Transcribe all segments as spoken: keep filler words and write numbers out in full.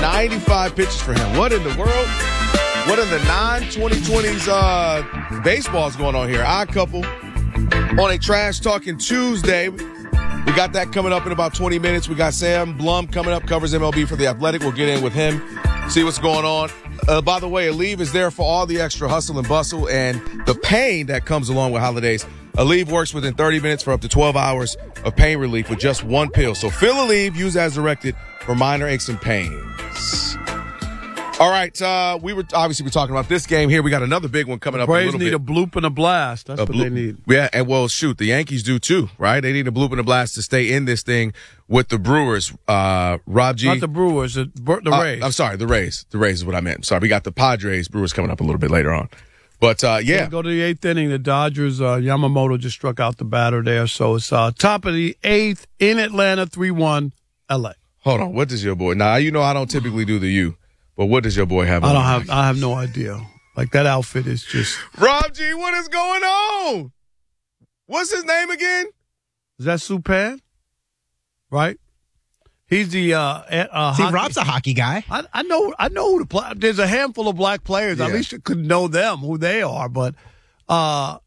ninety-five pitches for him. What in the world? What in the non-twenty twenties uh, baseball is going on here? Odd couple on a Trash Talking Tuesday. We got that coming up in about twenty minutes. We got Sam Blum coming up, covers M L B for The Athletic. We'll get in with him, see what's going on. Uh, by the way, Aleve is there for all the extra hustle and bustle and the pain that comes along with holidays. Aleve works within thirty minutes for up to twelve hours of pain relief with just one pill. So fill Aleve, use as directed for minor aches and pains. All right, uh, we were obviously we're talking about this game here. We got another big one coming up. Braves a need bit. a bloop and a blast. That's a what bloop, they need. Yeah, and well, shoot, the Yankees do too, right? They need a bloop and a blast to stay in this thing with the Brewers. Uh, Rob G. Not the Brewers, the, the Rays. Uh, I'm sorry, the Rays. The Rays is what I meant. Sorry, we got the Padres, Brewers coming up a little bit later on. But, uh, yeah. We'll go to the eighth inning. The Dodgers, uh, Yamamoto just struck out the batter there. So it's uh, top of the eighth in Atlanta, three one L A. Hold on. What does your boy – now, you know I don't typically do the U, but what does your boy have on? I don't have – I have no idea. Like, that outfit is just – Rob G, what is going on? What's his name again? Is that Supan? Right? He's the uh, uh See, hockey. Rob's a hockey guy. I, I know I know who to play. There's a handful of black players. Yeah. At least you could know them, who they are. But uh,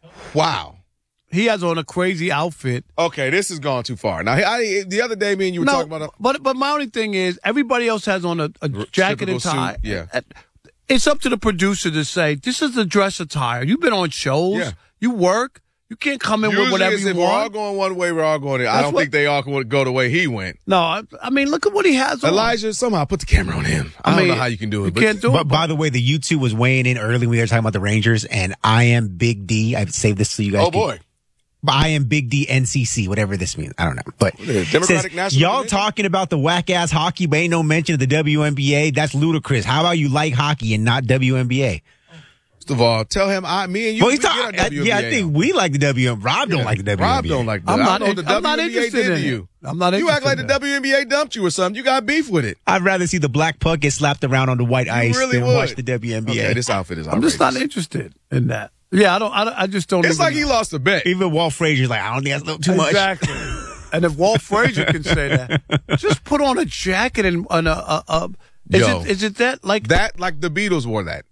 wow. He has on a crazy outfit. Okay, this has gone too far. Now, I, the other day, me and you were no, talking about a, but but my only thing is everybody else has on a, a jacket and tie. Suit, yeah. It's up to the producer to say, this is the dress attire. You've been on shows. Yeah. You work. You can't come in Usually with whatever it's you if want. we're all going one way, we're all going the other. I don't what, think they all can go the way he went. No, I, I mean, look at what he has on. Elijah, somehow put the camera on him. I, I mean, don't know how you can do it. You but, can't do but, it. By the way, the U two was weighing in early when we were talking about the Rangers, and I am Big D. I've saved this so you guys Oh, can, boy. But I am Big D N C C, whatever this means. I don't know. But Democratic says, National y'all Committee? talking about the whack-ass hockey, but ain't no mention of the W N B A. That's ludicrous. How about you like hockey and not W N B A? First of all, tell him I, me and you. Well, he's we get talking. our W N B A Yeah, I think on. we like the W N B A. Rob don't Yeah. like the W N B A. Rob don't like that. I'm I not, don't know what the I'm not W N B A interested did in to it. you. I'm not You act like the in that. W N B A dumped you or something. You got beef with it. I'd rather see the black puck get slapped around on the white ice really than would. watch the W N B A. Okay, this outfit is I'm outrageous. just not interested in that. Yeah, I don't. I, don't- I just don't. It's even like he know. lost a bet. Even Walt Frazier's like, I don't think that's a little too much. Exactly. And if Walt Frazier can say that, just put on a jacket and, and a, a, a is Yo. it is it that like That, like the Beatles wore that.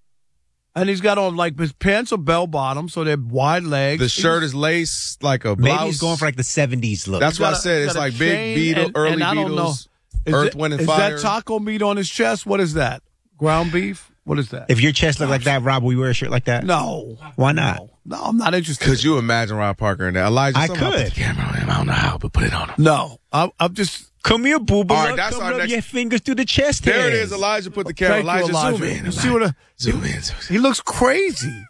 And he's got on like his pants are bell bottom, so they're wide legs. The shirt is laced like a blouse. Maybe he's going for like the seventies look. That's He's what I got a- said. he's It's got a like big chain Beatles, and- early and I don't know. Beatles, Is Earth, it- Wind, and is Fire. that taco meat on his chest? What is that? Ground beef? What is that? If your chest looked like that, Rob, will you wear a shirt like that? no. Why not? No, no, I'm not interested. Could you imagine Rob Parker in that? Elijah, I somehow could. put the camera on him. I don't know how, but put it on him. No, I'm, I'm just. Come here, boo boo. All right, that's Come our rub next- your fingers through the chest There it hairs. is. Elijah put the camera. Thank you, Elijah, Elijah. zoom in. You see what a, Zoom in. Zoom in. he looks crazy.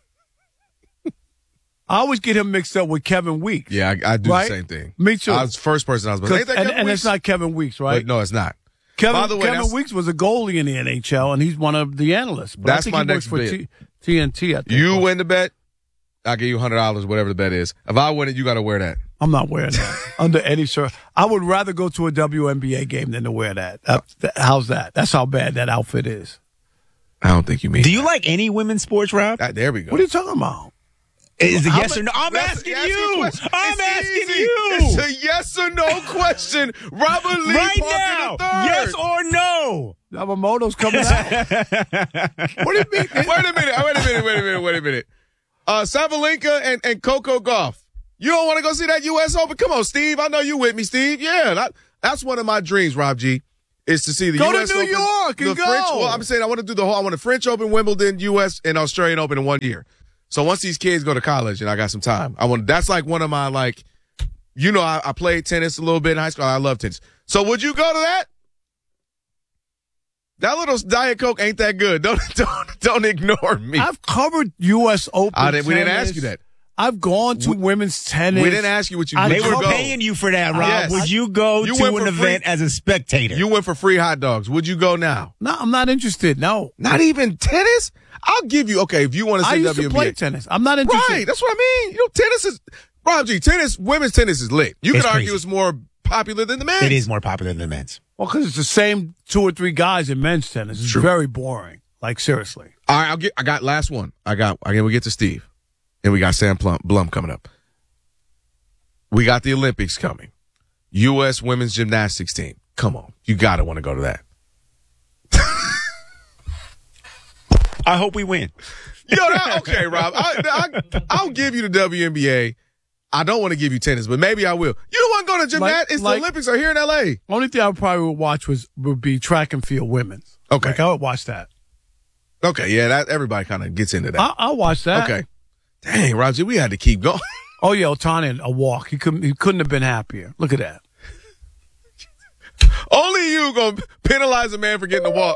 I always get him mixed up with Kevin Weeks. Yeah, I, I do Right? the same thing. Me too. I was the first person I was going to Cause, say. and, Kevin and Weeks? it's not Kevin Weeks, right? But no, it's not. Kevin, By the way, Kevin that's- Weeks was a goalie in the N H L, and he's one of the analysts. But That's I think my he next works for bid. T- TNT. I think. You win the bet, I'll give you one hundred dollars, whatever the bet is. If I win it, you got to wear that. I'm not wearing that under any shirt. I would rather go to a W N B A game than to wear that. Uh, th- how's that? That's how bad that outfit is. I don't think you mean Do you like any women's sports, Rob? that. There we go. What are you talking about? Is it How yes ma- or no? I'm That's- asking ask a you. question. I'm It's asking easy. you. It's a yes or no question. Robert Lee right Parker now. the third. Yes or no? Yamamoto's coming out. What do you mean? Wait a minute. Wait a minute. Wait a minute. Wait a minute. Uh, Sabalenka and, and Coco Gauff. You don't want to go see that U S Open? Come on, Steve. I know you with me, Steve. Yeah, that, that's one of my dreams, Rob G, is to see the Go to U S New Open. York the and go. French, well, I'm saying I want to do the whole. I want the French Open, Wimbledon, U S, and Australian Open in one year. So once these kids go to college and I got some time, I want. That's like one of my like. You know, I, I played tennis a little bit in high school. I love tennis. So would you go to that? That little Diet Coke ain't that good. Don't don't don't ignore me. I've covered U S Open. I didn't, we didn't tennis. ask you that. I've gone to We- women's tennis. We didn't ask you what you. I would They you were go? paying you for that, Rob. Yes. Would you go You to went an for free- event as a spectator? You went for free hot dogs. Would you go now? No, I'm not interested. No. Not even tennis? I'll give you, okay, if you want to I say used W N B A. to play tennis. I'm not interested. Right, that's what I mean. You know, tennis is, Rob G, tennis, women's tennis is lit. You It's could argue crazy. it's more popular than the men's. It is more popular than the men's. Well, because it's the same two or three guys in men's tennis. It's True. very boring. Like, seriously. All right, I'll get, I got last one. I got, again, we get to Steve. And we got Sam Plum, Blum coming up. We got the Olympics coming. U S women's gymnastics team. Come on. You got to want to go to that. I hope we win. Yo, that, okay, Rob. I, I, I'll give you the W N B A. I don't want to give you tennis, but maybe I will. You don't want to go to gymnastics? Like, it's like, the Olympics are here in L A. Only thing I would probably would watch was would be track and field women's. Okay. Like, I would watch that. Okay, yeah, that everybody kind of gets into that. I, I'll watch that. Okay. Dang, Roger, we had to keep going. Oh, yeah, Otani, a walk. He couldn't, he couldn't have been happier. Look at that. Only you going to penalize a man for getting a walk.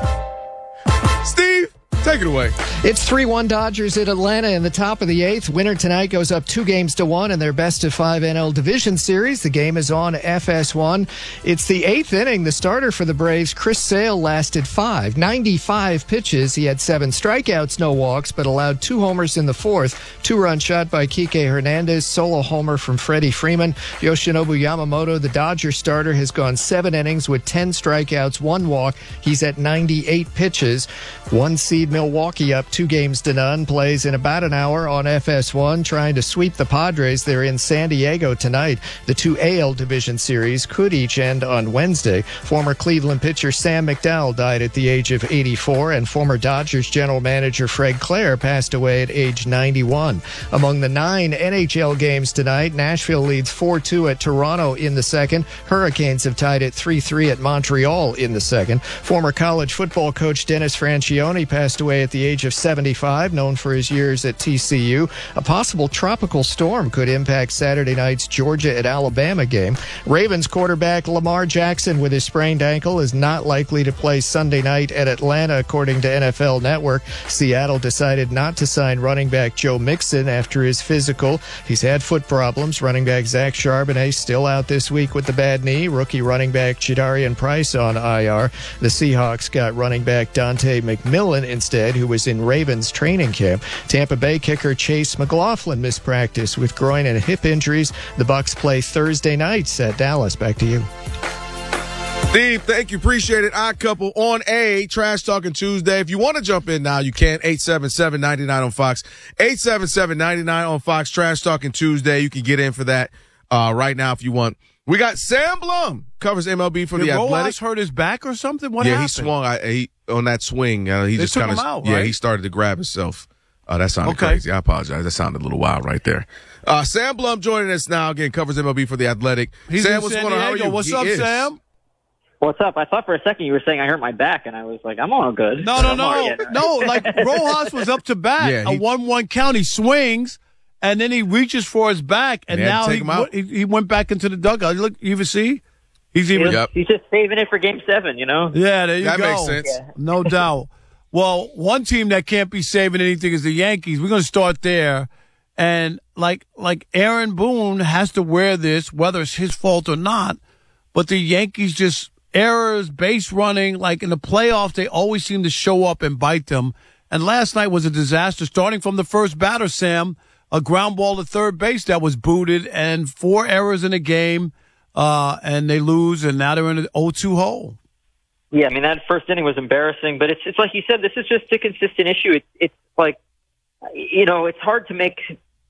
Steve, take it away. It's three one Dodgers at Atlanta in the top of the eighth. Winner tonight goes up two games to one in their best of five N L division series. The game is on F S one. It's the eighth inning. The starter for the Braves, Chris Sale, lasted five, ninety-five pitches. He had seven strikeouts, no walks, but allowed two homers in the fourth. Two-run shot by Kike Hernandez, solo homer from Freddie Freeman. Yoshinobu Yamamoto, the Dodgers starter, has gone seven innings with ten strikeouts, one walk. He's at ninety-eight pitches. One seed Milwaukee up two games to none, plays in about an hour on F S one, trying to sweep the Padres. They're in San Diego tonight. The two A L division series could each end on Wednesday. Former Cleveland pitcher Sam McDowell died at the age of eighty-four, and former Dodgers general manager Fred Clare passed away at age ninety-one. Among the nine N H L games tonight, Nashville leads four two at Toronto in the second. Hurricanes have tied at three three at Montreal in the second. Former college football coach Dennis Franchione passed away at the age of seventy-five, known for his years at T C U. A possible tropical storm could impact Saturday night's Georgia at Alabama game. Ravens quarterback Lamar Jackson with his sprained ankle is not likely to play Sunday night at Atlanta, according to N F L Network. Seattle decided not to sign running back Joe Mixon after his physical. He's had foot problems. Running back Zach Charbonnet still out this week with the bad knee. Rookie running back Chidarian Price on I R. The Seahawks got running back Dante McMillan instead, who was in Ravens training camp. Tampa Bay kicker Chase McLaughlin missed practice with groin and hip injuries. The Bucs play Thursday nights at Dallas. Back to you. Steve, thank you. Appreciate it. Odd Couple on A, Trash Talking Tuesday. If you want to jump in now, you can. eight seven seven, nine nine on Fox. eight seven seven, nine nine on Fox. Trash Talking Tuesday. You can get in for that uh, right now if you want. We got Sam Blum, covers M L B for Did the Rojas Athletic. hurt his back or something? What yeah, happened? he swung I, he, on that swing. Uh, he They just took kind of him out, yeah. right? He started to grab himself. Uh, that sounded Okay. crazy. I apologize. That sounded a little wild right there. Uh, Sam Blum joining us now. Again, covers M L B for the Athletic. He's Sam, in what's San going on? How are Diego. you? What's He up, is. Sam? What's up? I thought for a second you were saying I hurt my back, and I was like, I'm all good. No, no, I'm all no. right. No, like Rojas was up to bat. Yeah, he- a one one count. He swings, and then he reaches for his back, and And they had to now take he, him out. he he went back into the dugout. Look, you even see? He's even. He's, Yep. he's just saving it for Game Seven, you know. Yeah, there you That go. makes sense. Yeah. No doubt. Well, one team that can't be saving anything is the Yankees. We're going to start there. And like like Aaron Boone has to wear this, whether it's his fault or not. But the Yankees just errors, base running, like in the playoffs, they always seem to show up and bite them. And last night was a disaster, starting from the first batter, Sam, a ground ball to third base that was booted, and four errors in a game, uh, and they lose, and now they're in an oh two hole. Yeah, I mean that first inning was embarrassing, but it's it's like you said, this is just a consistent issue. It's it's like, you know, it's hard to make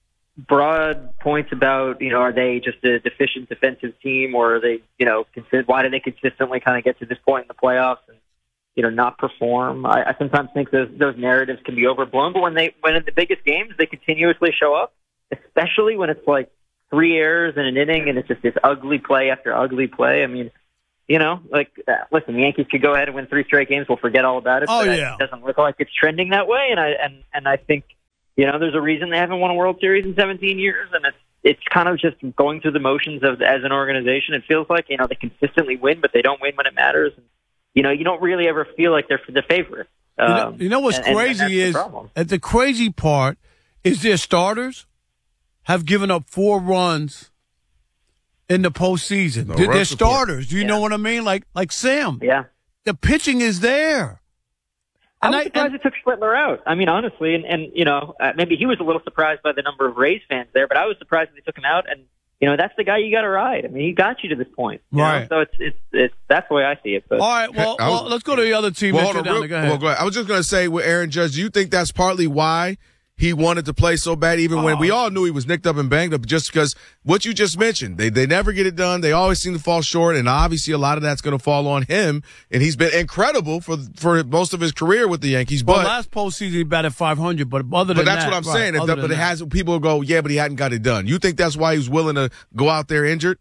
broad points about, you know, are they just a deficient defensive team, or are they, you know, consi- why do they consistently kind of get to this point in the playoffs and, you know, not perform? I, I sometimes think those those narratives can be overblown, but when they when in the biggest games they continuously show up, especially when it's like three errors in an inning and it's just this ugly play after ugly play. I mean, you know, like, uh, listen, the Yankees could go ahead and win three straight games. We'll forget all about it. Oh, but yeah. It doesn't look like it's trending that way. And I, and, and I think, you know, there's a reason they haven't won a World Series in seventeen years. And it's, it's kind of just going through the motions of, as an organization. It feels like, you know, they consistently win, but they don't win when it matters. And, you know, you don't really ever feel like they're the favorite. You know, Um, you know what's and- and crazy that's the is, problem. and the crazy part is their starters have given up four runs in the postseason. No They're, they're rush report. starters. Do you Yeah. know what I mean? Like like Sam. Yeah. The pitching is there. I And was I- surprised and- it took Schlittler out. I mean, honestly, and, and you know, uh, maybe he was a little surprised by the number of Rays fans there, but I was surprised that they took him out. And you know, that's the guy you got to ride. I mean, he got you to this point, you know? Right. So it's it's it's that's the way I see it. But All right, well, I was- well let's go to the other team. Well, that hold you're on, down real- there. Go ahead. well, go ahead. I was just going to say with Aaron Judge, do you think that's partly why he wanted to play so bad, even when we all knew he was nicked up and banged up, just because what you just mentioned, they they never get it done. They always seem to fall short, and obviously a lot of that's going to fall on him. And he's been incredible for for most of his career with the Yankees. But well, last postseason he batted five hundred, but other but than that's that, what I'm right, saying. If the, but it that. has people go, yeah, but he hadn't got it done. You think that's why he was willing to go out there injured?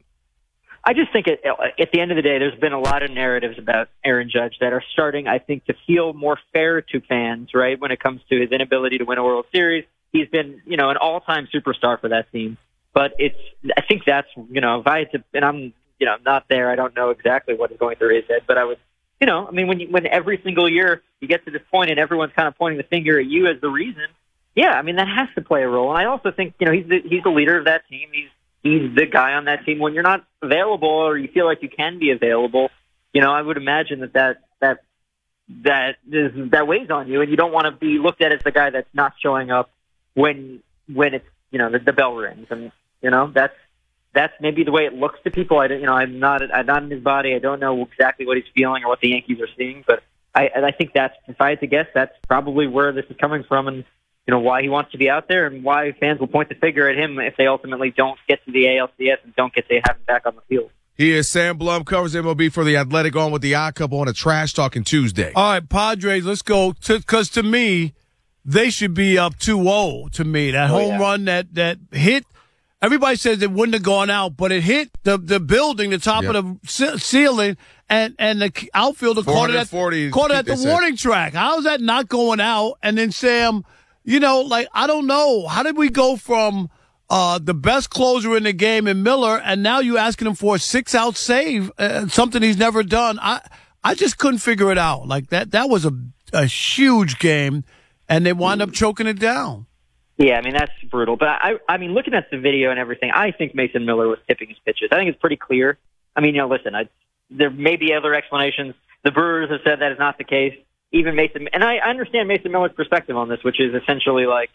I just think at, at the end of the day, there's been a lot of narratives about Aaron Judge that are starting, I think, to feel more fair to fans, right, when it comes to his inability to win a World Series. He's been, you know, an all-time superstar for that team. But it's, I think that's, you know, if I had to, and I'm, you know, not there, I don't know exactly what is going through his head, but I would, you know, I mean, when you, when every single year you get to this point and everyone's kind of pointing the finger at you as the reason, yeah, I mean, that has to play a role. And I also think, you know, he's the, he's the leader of that team. He's, he's the guy on that team. When you're not available or you feel like you can be available, you know, I would imagine that that that that is, that weighs on you, and you don't want to be looked at as the guy that's not showing up when when it's, you know, the, the bell rings. And you know, that's that's maybe the way it looks to people. I don't, you know, I'm not I'm not in his body. I don't know exactly what he's feeling or what the Yankees are seeing, but I I think that's, if I had to guess, that's probably where this is coming from, and you know, why he wants to be out there and why fans will point the finger at him if they ultimately don't get to the A L C S and don't get to have him back on the field. He is Sam Blum, covers M L B for The Athletic, on with the Odd Couple on a Trash Talking Tuesday. All right, Padres, let's go. Because to, to me, they should be up two oh to me. That oh, home yeah. run that, that hit, everybody says it wouldn't have gone out, but it hit the, the building, the top Yep. of the ce- ceiling, and, and the outfielder caught it at, caught it at the they warning track. How is that not going out? And then, Sam, you know, like, I don't know. How did we go from uh, the best closer in the game in Miller, and now you asking him for a six-out save, uh, something he's never done? I I just couldn't figure it out. Like, that that was a, a huge game, and they wound up choking it down. Yeah, I mean, that's brutal. But, I I mean, looking at the video and everything, I think Mason Miller was tipping his pitches. I think it's pretty clear. I mean, you know, listen, I, there may be other explanations. The Brewers have said that is not the case. Even Mason, and I understand Mason Miller's perspective on this, which is essentially like,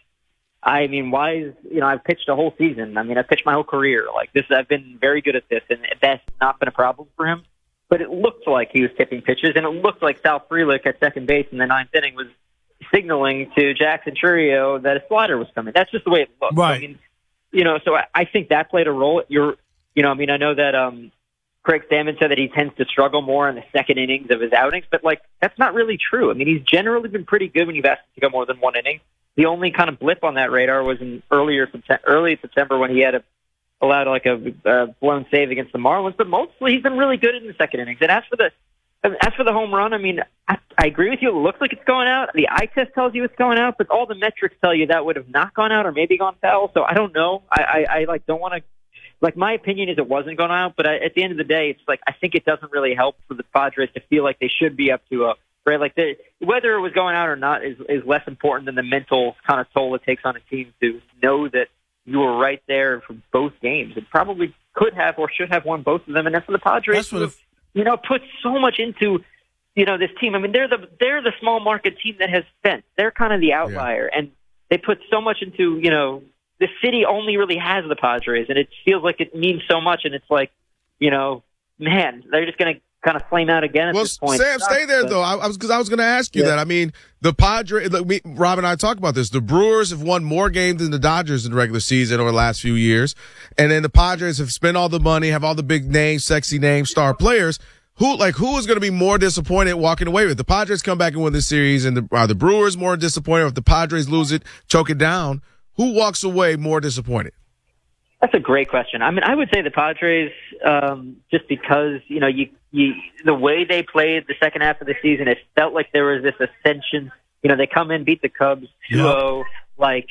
I mean, why is, you know, I've pitched a whole season. I mean, I've pitched my whole career. Like this, I've been very good at this, and that's not been a problem for him. But it looked like he was tipping pitches, and it looked like Sal Frelick at second base in the ninth inning was signaling to Jackson Chourio that a slider was coming. That's just the way it looked. Right. I mean, you know, so I, I think that played a role. You're, you know, I mean, I know that, um, Craig Stammen said that he tends to struggle more in the second innings of his outings, but like that's not really true. I mean, he's generally been pretty good when you've asked him to go more than one inning. The only kind of blip on that radar was in earlier early September when he had a, allowed like a, a blown save against the Marlins. But mostly he's been really good in the second innings. And as for the as for the home run, I mean, I, I agree with you. It looks like it's going out. The eye test tells you it's going out, but all the metrics tell you that would have not gone out or maybe gone foul. So I don't know. I I, I like don't want to. Like, my opinion is it wasn't going out, but I, at the end of the day, it's like I think it doesn't really help for the Padres to feel like they should be up to a, right? Like, the, whether it was going out or not is, is less important than the mental kind of toll it takes on a team to know that you were right there for both games. It probably could have or should have won both of them, and that's for the Padres. That's what if, you know, put so much into, you know, this team. I mean, they're the they're the small market team that has spent. They're kind of the outlier, yeah. And they put so much into, you know, the city only really has the Padres, and it feels like it means so much. And it's like, you know, man, they're just going to kind of flame out again at well, this point. Sam, stay there, though. I, I was because I was going to ask you yeah. that. I mean, the Padres, look, me, Rob and I talked about this. The Brewers have won more games than the Dodgers in the regular season over the last few years. And then the Padres have spent all the money, have all the big names, sexy names, star players. Who, like, who is going to be more disappointed walking away with it? The Padres come back and win this series, and the, are the Brewers more disappointed if the Padres lose it, choke it down? Who walks away more disappointed? That's a great question. I mean, I would say the Padres, um, just because, you know, you, you, the way they played the second half of the season, it felt like there was this ascension. You know, they come in, beat the Cubs two oh, yep. like,